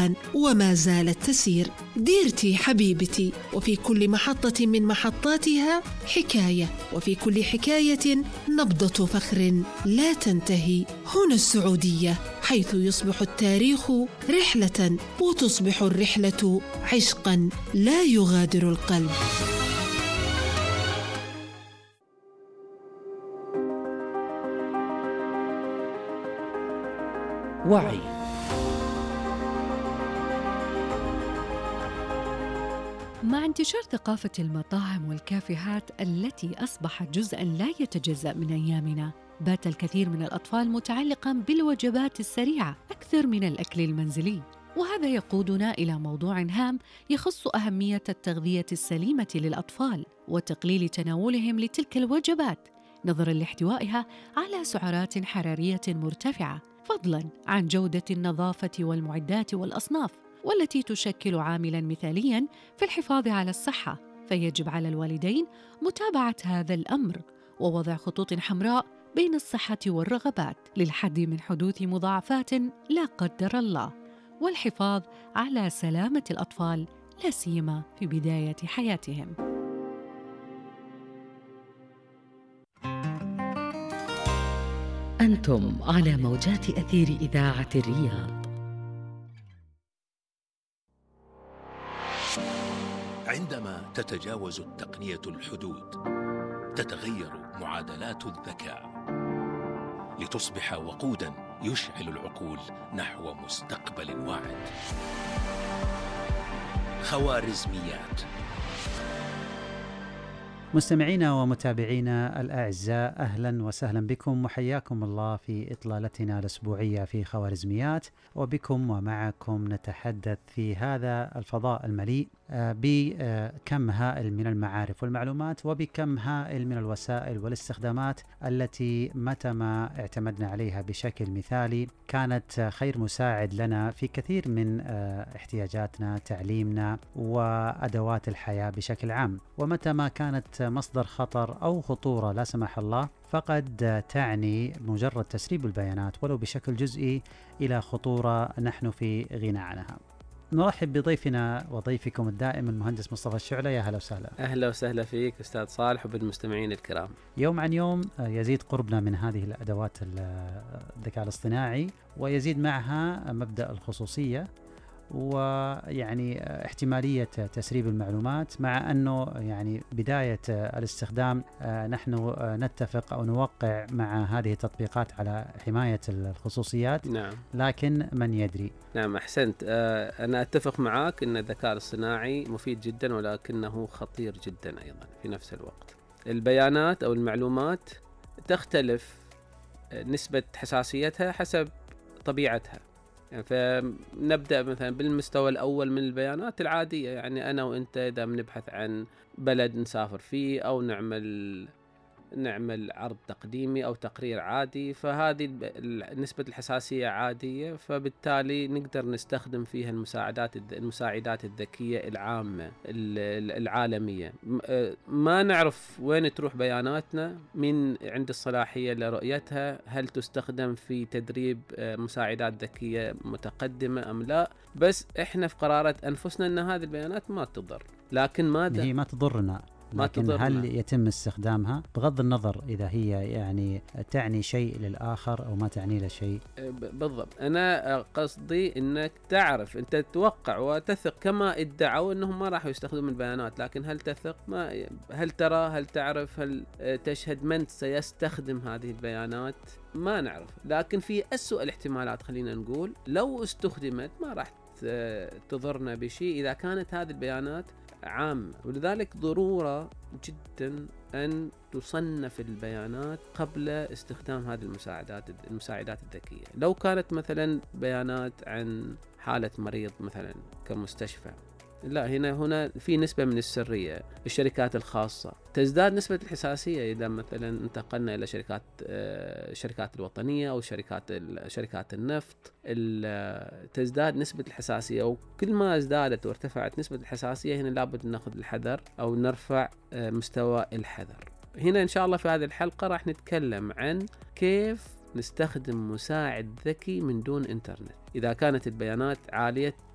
الآن وما زالت تسير. ديرتي حبيبتي، وفي كل محطة من محطاتها حكاية، وفي كل حكاية نبضة فخر لا تنتهي. هنا السعودية، حيث يصبح التاريخ رحلة وتصبح الرحلة عشقا لا يغادر القلب. وعي. مع انتشار ثقافة المطاعم والكافيهات التي أصبحت جزءاً لا يتجزأ من أيامنا، بات الكثير من الأطفال متعلقاً بالوجبات السريعة أكثر من الأكل المنزلي، وهذا يقودنا إلى موضوع هام يخص أهمية التغذية السليمة للأطفال وتقليل تناولهم لتلك الوجبات نظراً لاحتوائها على سعرات حرارية مرتفعة، فضلاً عن جودة النظافة والمعدات والأصناف، والتي تشكل عاملاً مثالياً في الحفاظ على الصحة. فيجب على الوالدين متابعة هذا الأمر ووضع خطوط حمراء بين الصحة والرغبات للحد من حدوث مضاعفات لا قدر الله، والحفاظ على سلامة الأطفال لا سيما في بداية حياتهم. أنتم على موجات أثير إذاعة الرياض. عندما تتجاوز التقنية الحدود، تتغير معادلات الذكاء لتصبح وقوداً يشعل العقول نحو مستقبل واعد. خوارزميات. مستمعينا ومتابعينا الأعزاء، أهلا وسهلا بكم وحياكم الله في إطلالتنا الأسبوعية في خوارزميات، وبكم ومعكم نتحدث في هذا الفضاء المليء بكم هائل من المعارف والمعلومات، وبكم هائل من الوسائل والاستخدامات التي متى ما اعتمدنا عليها بشكل مثالي كانت خير مساعد لنا في كثير من احتياجاتنا، تعليمنا وأدوات الحياة بشكل عام. ومتى ما كانت مصدر خطر أو خطورة لا سمح الله، فقد تعني مجرد تسريب البيانات ولو بشكل جزئي إلى خطورة نحن في غنى عنها. نرحب بضيفنا وضيفكم الدائم المهندس مصطفى الشعلة. يا هلا وسهلا. أهلا وسهلا فيك أستاذ صالح وبالمستمعين الكرام. يوم عن يوم يزيد قربنا من هذه الأدوات الذكاء الاصطناعي، ويزيد معها مبدأ الخصوصية ويعني احتمالية تسريب المعلومات، مع أنه يعني بداية الاستخدام نحن نتفق أو نوقع مع هذه التطبيقات على حماية الخصوصيات. نعم. لكن من يدري. نعم أحسنت. أنا أتفق معك أن الذكاء الاصطناعي مفيد جدا، ولكنه خطير جدا أيضا في نفس الوقت. البيانات أو المعلومات تختلف نسبة حساسيتها حسب طبيعتها. يعني فنبدأ مثلا بالمستوى الأول من البيانات العادية، يعني أنا وإنت إذا بنبحث عن بلد نسافر فيه أو نعمل عرض تقديمي أو تقرير عادي، فهذه نسبة الحساسية عادية، فبالتالي نقدر نستخدم فيها المساعدات الذكية العامة العالمية. ما نعرف وين تروح بياناتنا، من عند الصلاحية لرؤيتها، هل تستخدم في تدريب مساعدات ذكية متقدمة أم لا، بس إحنا في قرارة أنفسنا أن هذه البيانات ما تضر. لكن ماذا؟ هي ما تضرنا، لكن هل يتم استخدامها بغض النظر إذا هي يعني تعني شيء للآخر أو ما تعني له شيء؟ بالضبط. أنا قصدي أنك تعرف، أنت تتوقع وتثق كما ادعوا أنهم ما راح يستخدمون البيانات، لكن هل تثق؟ هل ترى؟ هل تعرف؟ هل تشهد من سيستخدم هذه البيانات؟ ما نعرف. لكن في أسوأ الاحتمالات خلينا نقول لو استخدمت ما راح تضرنا بشيء إذا كانت هذه البيانات عامة. ولذلك ضرورة جدا أن تصنف البيانات قبل استخدام هذه المساعدات الذكية. لو كانت مثلا بيانات عن حالة مريض مثلا كمستشفى، لا، هنا في نسبة من السرية. الشركات الخاصة تزداد نسبة الحساسية إذا مثلا انتقلنا إلى شركات الوطنية أو شركات النفط، تزداد نسبة الحساسية، وكل ما ازدادت وارتفعت نسبة الحساسية هنا لابد نأخذ الحذر أو نرفع مستوى الحذر. هنا إن شاء الله في هذه الحلقة راح نتكلم عن كيف نستخدم مساعد ذكي من دون إنترنت إذا كانت البيانات عالية